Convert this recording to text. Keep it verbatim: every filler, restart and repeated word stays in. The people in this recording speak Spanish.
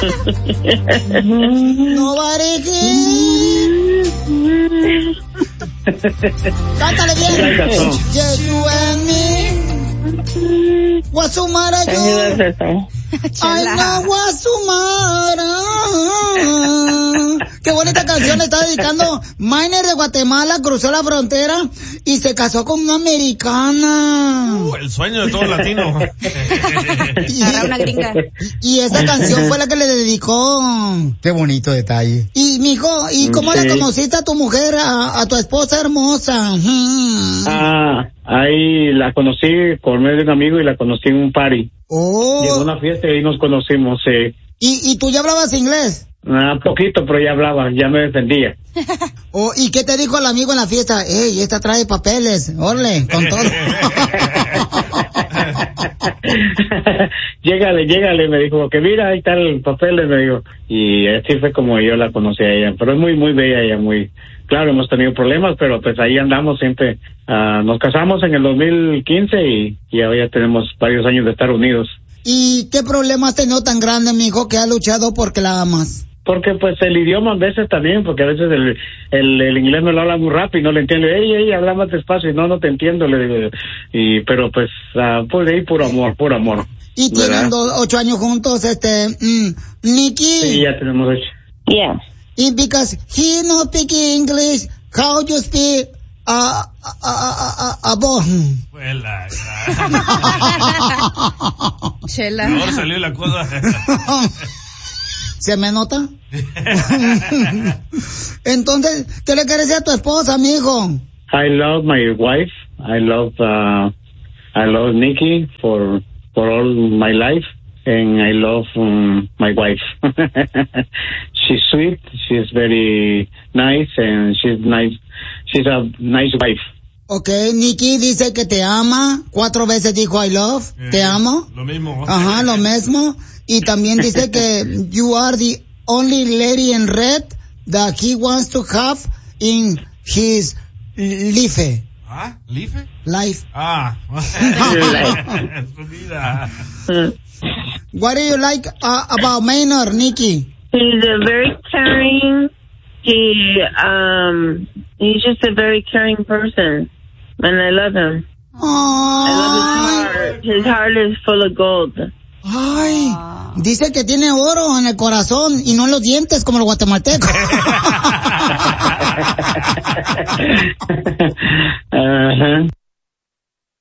Nobody here. Cántale bien. Yeah, you and me. What's the matter, yo? I know what's the matter. Qué bonita canción le está dedicando. Miner de Guatemala cruzó la frontera y se casó con una americana. Uh, el sueño de todo latino. y, una gringa. Y esa canción fue la que le dedicó. Qué bonito detalle. Y mijo, ¿y cómo sí. le conociste a tu mujer, a, a tu esposa hermosa? Hmm. Ah, ahí la conocí por medio de un amigo y la conocí en un party. Oh. Llegó a una fiesta y ahí nos conocimos, sí. ¿Y, y tú ya hablabas inglés? Ah, poquito, pero ya hablaba, ya me defendía. Oh, ¿y qué te dijo el amigo en la fiesta? Ey, esta trae papeles, orle, con todo. Llégale, llégale, me dijo, que mira, ahí está el papel, me dijo. Y así fue como yo la conocí a ella, pero es muy, muy bella ella, muy... Claro, hemos tenido problemas, pero pues ahí andamos siempre. Uh, nos casamos en el dos mil quince y, y ahora ya tenemos varios años de estar unidos. ¿Y qué problema has tenido tan grande, mijo, que ha luchado porque la amas? Porque pues el idioma a veces también, porque a veces el, el, el inglés me lo habla muy rápido y no le entiendo. Ey, ey, habla más despacio y no, no te entiendo, le digo. Y, pero pues, uh, pues de ahí puro amor, puro amor. Y tienen dos, ocho años juntos, este, mm, Nikki. Sí, ya tenemos ocho. Yeah. Y because he no speak English, how you speak, uh, uh, uh, uh, uh, Chela. Chela. Ahora salió la cosa. ¿Se me nota? Entonces, ¿qué le quieres decir a tu esposa, amigo? I love my wife. I love, uh, I love Nikki for, for all my life. And I love um, my wife. She's sweet. She's very nice, and she's nice. She's a nice wife. Okay, Nikki dice que te ama. Cuatro veces dijo I love. Eh, te amo. Lo mismo. Ajá, lo mismo. Y también dice que you are the only lady in red that he wants to have in his life. ¿Ah? ¿Life? Life. Ah. What do you like uh, about Maynard, Nikki? He's a very caring. He um he's just a very caring person, and I love him. Aww. I love his heart. His heart is full of gold. Ay, dice que tiene oro en el corazón y no en los dientes como los guatemaltecos. uh-huh.